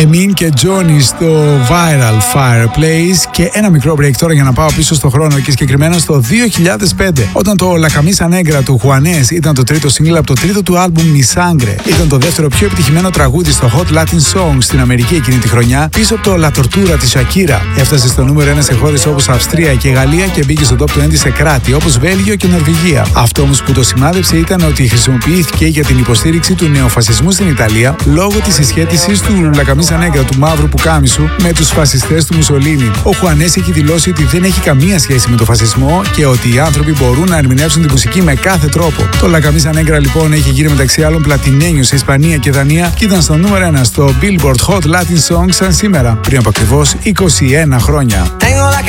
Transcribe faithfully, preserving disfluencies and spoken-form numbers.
Min και Johnny στο Viral Fireplace. Και ένα μικρό break τώρα για να πάω πίσω στο χρόνο και συγκεκριμένα στο δύο χιλιάδες πέντε, όταν το La Camisa Negra του Juanes ήταν το τρίτο single από το τρίτο του άλμπουμ Mi Sangre. Ήταν το δεύτερο πιο επιτυχημένο τραγούδι στο Hot Latin Songs στην Αμερική εκείνη τη χρονιά, πίσω από το La Tortura της Shakira. Έφτασε στο νούμερο ένα σε χώρες όπως Αυστρία και Γαλλία και μπήκε στο top είκοσι σε κράτη όπως Βέλγιο και Νορβηγία. Αυτό όμως που το σημάδεψε ήταν ότι χρησιμοποιήθηκε για την υποστήριξη του νεοφασισμού στην Ιταλία λόγω της συσχέτισης του La Camisa Negra, του μαύρου πουκάμισου, με τους φασιστές του Μουσολίνι. Ο Juanes έχει δηλώσει ότι δεν έχει καμία σχέση με τον φασισμό και ότι οι άνθρωποι μπορούν να ερμηνεύσουν τη μουσική με κάθε τρόπο. Το La Camisa Negra λοιπόν έχει γύρει μεταξύ άλλων πλατινένιο σε Ισπανία και Δανία και ήταν στο νούμερο ένα στο Billboard Hot Latin Songs σαν σήμερα, πριν από ακριβώς είκοσι ένα χρόνια.